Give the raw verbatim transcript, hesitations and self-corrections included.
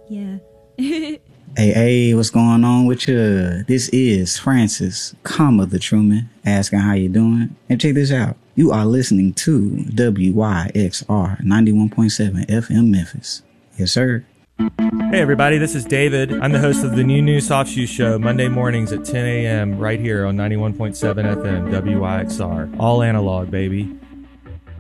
Yeah. Hey, hey, what's going on with you? This is Francis, comma the Truman, asking how you doing. And check this out. You are listening to W Y X R ninety-one point seven F M Memphis. Yes, sir. Hey everybody, this is David. I'm the host of the New New Soft Shoe Show, Monday mornings at ten a.m. right here on ninety-one point seven F M W Y X R. All analog, baby.